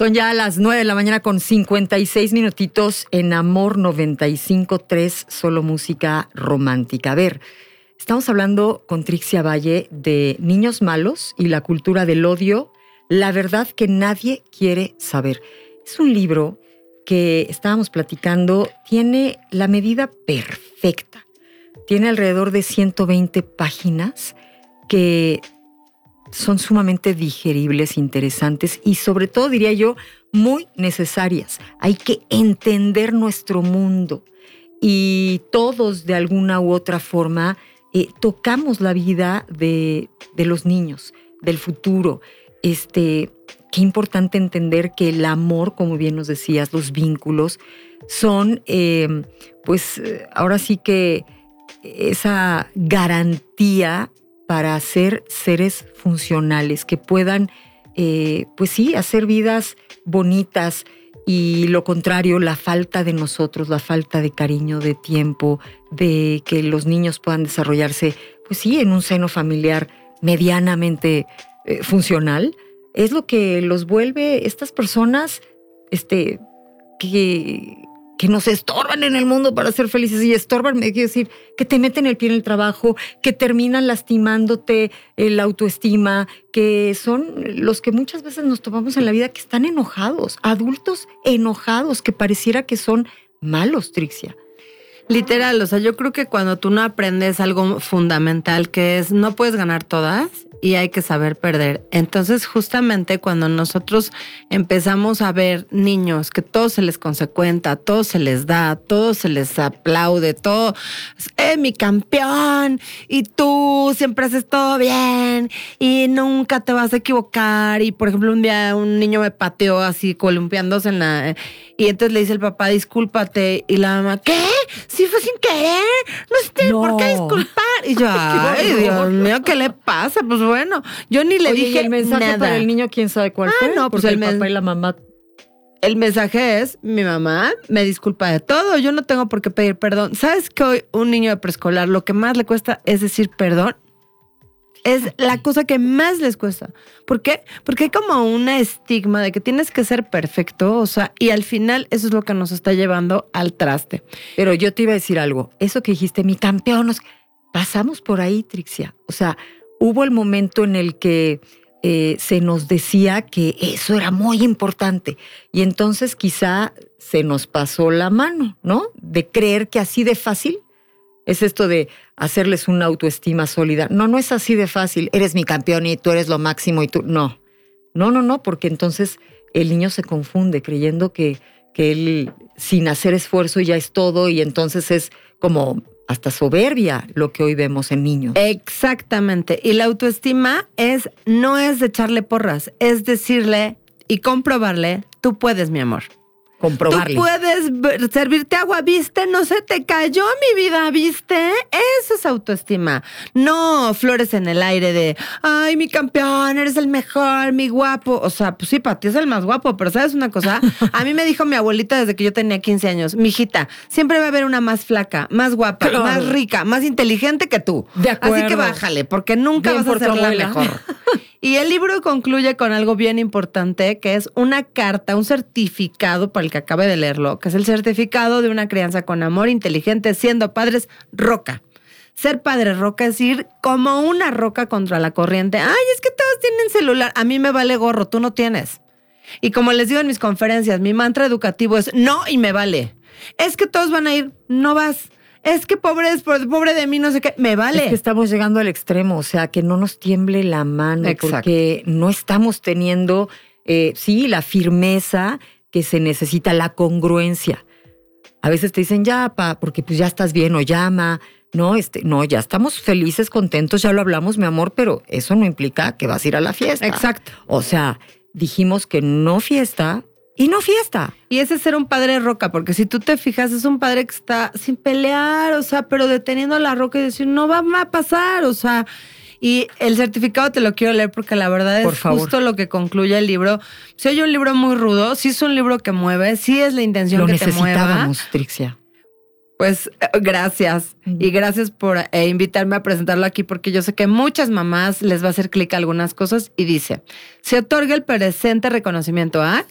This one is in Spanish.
Son ya las 9 de la mañana con 56 minutitos en Amor 95.3, solo música romántica. A ver, estamos hablando con Trixia Valle de Niños Malos y la cultura del odio, la verdad que nadie quiere saber. Es un libro que estábamos platicando, tiene la medida perfecta. Tiene alrededor de 120 páginas que son sumamente digeribles, interesantes y sobre todo, diría yo, muy necesarias. Hay que entender nuestro mundo y todos de alguna u otra forma tocamos la vida de los niños, del futuro. Qué importante entender que el amor, como bien nos decías, los vínculos son, ahora sí que esa garantía para ser seres funcionales, que puedan, hacer vidas bonitas y lo contrario, la falta de nosotros, la falta de cariño, de tiempo, de que los niños puedan desarrollarse, en un seno familiar medianamente funcional, es lo que los vuelve estas personas que nos estorban en el mundo para ser felices. Y estorban, me quiero decir, que te meten el pie en el trabajo, que terminan lastimándote la autoestima, que son los que muchas veces nos topamos en la vida, que están enojados, adultos enojados, que pareciera que son malos, Trixia. Literal, o sea, yo creo que cuando tú no aprendes algo fundamental, que es no puedes ganar todas y hay que saber perder. Entonces, justamente cuando nosotros empezamos a ver niños que todo se les consecuenta, todo se les da, todo se les aplaude, todo, mi campeón, y tú siempre haces todo bien y nunca te vas a equivocar. Y, por ejemplo, un día un niño me pateó así columpiándose y entonces le dice el papá, discúlpate, y la mamá, ¿qué? Sí, fue sin querer, no se tiene por qué disculpar. Y yo, ay, Dios mío, ¿qué le pasa? Pues bueno, yo ni le dije el mensaje nada. Para el niño, ¿quién sabe cuál fue? No, pues el papá y la mamá. El mensaje es, mi mamá me disculpa de todo, yo no tengo por qué pedir perdón. ¿Sabes que hoy un niño de preescolar lo que más le cuesta es decir perdón? Es la cosa que más les cuesta. ¿Por qué? Porque hay como una estigma de que tienes que ser perfecto, o sea, y al final eso es lo que nos está llevando al traste. Pero yo te iba a decir algo. Eso que dijiste, mi campeón, pasamos por ahí, Trixia. O sea, hubo el momento en el que se nos decía que eso era muy importante. Y entonces quizá se nos pasó la mano, ¿no? De creer que así de fácil es esto de hacerles una autoestima sólida. No es así de fácil. Eres mi campeón y tú eres lo máximo y tú... No, porque entonces el niño se confunde creyendo que él sin hacer esfuerzo ya es todo y entonces es como hasta soberbia lo que hoy vemos en niños. Exactamente. Y la autoestima no es de echarle porras, es decirle y comprobarle, tú puedes, mi amor. Comprobarle. Tú puedes servirte agua, ¿viste? No se te cayó mi vida, ¿viste? Eso es autoestima. No flores en el aire de, ay, mi campeón, eres el mejor, mi guapo. O sea, pues sí, para ti es el más guapo, pero ¿sabes una cosa? A mí me dijo mi abuelita desde que yo tenía 15 años, mijita, siempre va a haber una más flaca, más guapa, claro, más rica, más inteligente que tú. De acuerdo. Así que bájale, porque nunca vas a ser la mejor. Y el libro concluye con algo bien importante, que es una carta, un certificado, para el que acabe de leerlo, que es el certificado de una crianza con amor, inteligente, siendo padres roca. Ser padre roca es ir como una roca contra la corriente. Ay, es que todos tienen celular. A mí me vale gorro, tú no tienes. Y como les digo en mis conferencias, mi mantra educativo es no y me vale. Es que todos van a ir, no vas. Es que pobre de mí, no sé qué, me vale. Es que estamos llegando al extremo, o sea, que no nos tiemble la mano. Exacto. Porque no estamos teniendo, la firmeza que se necesita, la congruencia. A veces te dicen, ya, porque pues ya estás bien, o llama. No, ya estamos felices, contentos, ya lo hablamos, mi amor, pero eso no implica que vas a ir a la fiesta. Exacto. O sea, dijimos que no fiesta y no fiesta. Y ese es ser un padre roca, porque si tú te fijas, es un padre que está sin pelear, o sea, pero deteniendo la roca y decir, no va a pasar, o sea. Y el certificado te lo quiero leer porque la verdad es justo lo que concluye el libro. Si oye un libro muy rudo, sí es un libro que mueve, sí es la intención que te mueva. Lo necesitábamos, Trixia. Pues gracias. Y gracias por invitarme a presentarlo aquí, porque yo sé que muchas mamás les va a hacer clic a algunas cosas. Y dice, se otorga el presente reconocimiento a